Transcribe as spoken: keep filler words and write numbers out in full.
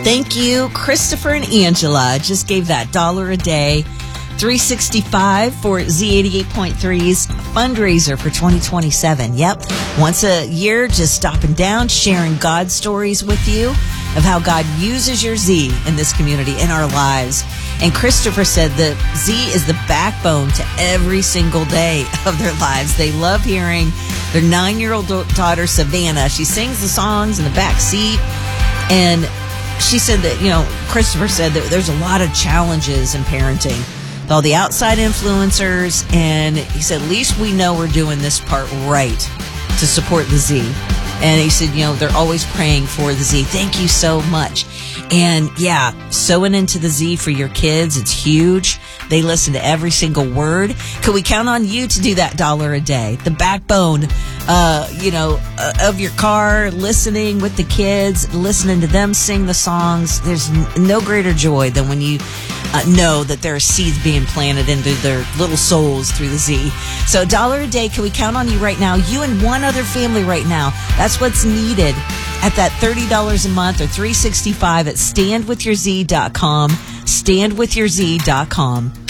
Thank you, Christopher and Angela. Just gave that dollar a day. three sixty-five for Z eighty-eight point three's fundraiser for twenty twenty-seven. Yep. Once a year, just stopping down, sharing God stories with you of how God uses your Z in this community, in our lives. And Christopher said that Z is the backbone to every single day of their lives. They love hearing their nine-year-old daughter, Savannah. She sings the songs in the back seat. And she said that, you know, Christopher said that there's a lot of challenges in parenting with all the outside influencers. And he said, at least we know we're doing this part right to support the Z. And he said, you know, they're always praying for the Z. Thank you so much. And yeah, sowing into the Z for your kids, it's huge. They listen to every single word. Could we count on you to do that dollar a day? The backbone, uh, you know, uh, of your car, listening with the kids, listening to them sing the songs. There's n- no greater joy than when you uh, know that there are seeds being planted into their little souls through the Z. So a dollar a day, can we count on you right now? You and one other family right now. That's what's needed at that thirty dollars a month or three sixty-five at stand with your z dot com. stand with your z dot com.